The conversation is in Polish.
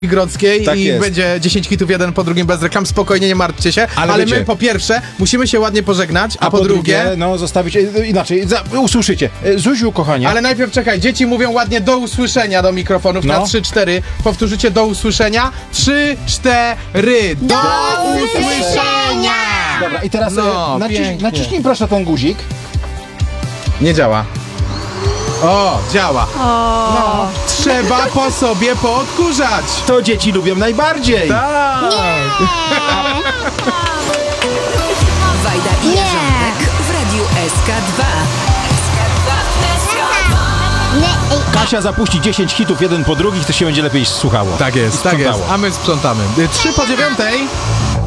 Grodzkiej Tak i jest. będzie 10 hitów jeden po drugim bez reklam, spokojnie, nie martwcie się, ale wiecie, my po pierwsze musimy się ładnie pożegnać, a po drugie... no zostawić, inaczej, usłyszycie. Zuziu, kochanie. Ale najpierw czekaj, dzieci mówią ładnie do usłyszenia do mikrofonów na 3-4, powtórzycie do usłyszenia, 3-4, do usłyszenia! Dobra, i teraz pięknie. naciśnij proszę ten guzik. Nie działa. O, działa. No, trzeba po sobie poodkurzać. To dzieci lubią najbardziej. Tak. Wajda i Jarząbek w Radiu SK2. Kasia zapuści 10 hitów jeden po drugim, to się będzie lepiej słuchało. Tak jest, tak jest. A my sprzątamy. 3 po 9.